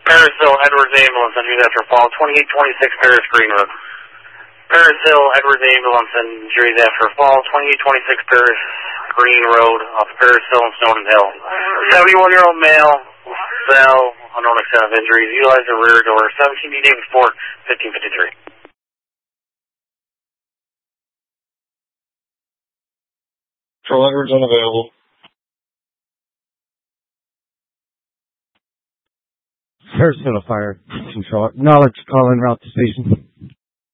Paris Hill, Edwards Ambulance, and injuries after fall, 2826 Paris Green Road. Paris Hill, Edwards Ambulance, and injuries after fall, 2826 Paris Green Road, off Paris Hill and Snowden Hill. 71-year-old male, fell, unknown extent of injuries, utilized the rear door, 17D Davis Ford, 1553. Control Edwards unavailable. Paris Hill fire. Control. Knowledge call en route to station.